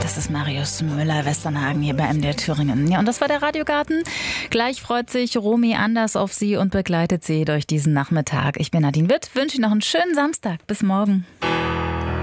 Das ist Marius Müller-Westernhagen hier bei MDR Thüringen. Ja, und das war der Radiogarten. Gleich freut sich Romy Anders auf Sie und begleitet Sie durch diesen Nachmittag. Ich bin Nadine Witt, wünsche Ihnen noch einen schönen Samstag. Bis morgen.